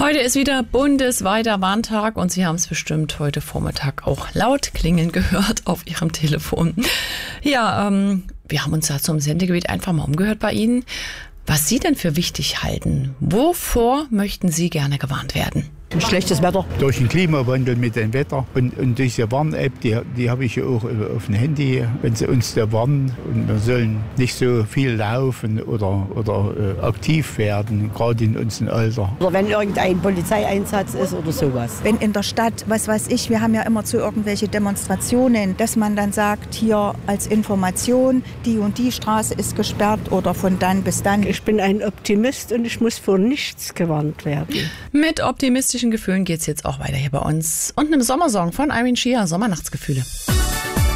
Heute ist wieder bundesweiter Warntag und Sie haben es bestimmt heute Vormittag auch laut klingeln gehört auf Ihrem Telefon. Ja, wir haben uns da zum Sendegebiet einfach mal umgehört bei Ihnen, was Sie denn für wichtig halten. Wovor möchten Sie gerne gewarnt werden? Schlechtes Wetter. Durch den Klimawandel mit dem Wetter und diese Warn-App, die habe ich ja auch auf dem Handy, wenn sie uns da warnen und wir sollen nicht so viel laufen oder aktiv werden, gerade in unserem Alter. Oder wenn irgendein Polizeieinsatz ist oder sowas. Wenn in der Stadt, was weiß ich, wir haben ja immer zu irgendwelche Demonstrationen, dass man dann sagt, hier als Information, die und die Straße ist gesperrt oder von dann bis dann. Ich bin ein Optimist und ich muss vor nichts gewarnt werden. Mit optimistischen Gefühlen geht es jetzt auch weiter hier bei uns. Und einem Sommersong von Irene Shia, Sommernachtsgefühle.